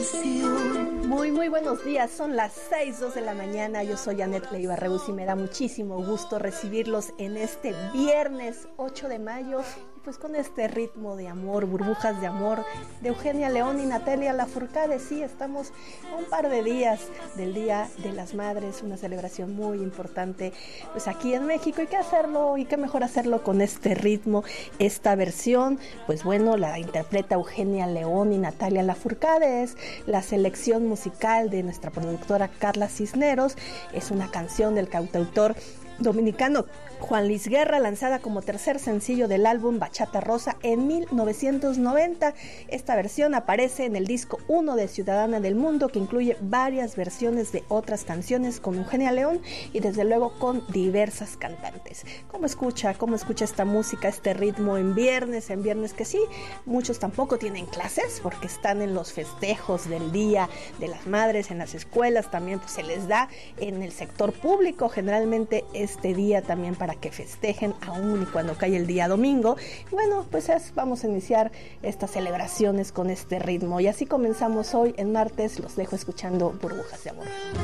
ilusión. Muy buenos días, son las 6:02 de la mañana, yo soy Anet Leiva Reus y me da muchísimo gusto recibirlos en este viernes 8 de mayo, pues con este ritmo de amor, burbujas de amor, de Eugenia León y Natalia Lafourcade. Sí, estamos a un par de días del Día de las Madres, una celebración muy importante pues aquí en México, y qué hacerlo, y qué mejor hacerlo con este ritmo. Esta versión, pues bueno, la interpreta Eugenia León y Natalia Lafourcade, es la selección musical de nuestra productora Carla Cisneros, es una canción del cantautor dominicano Juan Luis Guerra, lanzada como tercer sencillo del álbum Bachata Rosa en 1990. Esta versión aparece en el disco 1 de Ciudadana del Mundo, que incluye varias versiones de otras canciones con Eugenia León y desde luego con diversas cantantes. ¿Cómo escucha esta música, este ritmo en viernes que sí, muchos tampoco tienen clases porque están en los festejos del Día de las Madres en las escuelas, también pues se les da en el sector público generalmente este día también para que festejen aún y cuando cae el día domingo. Bueno, pues vamos a iniciar estas celebraciones con este ritmo, y así comenzamos hoy en martes. Los dejo escuchando Burbujas de Amor.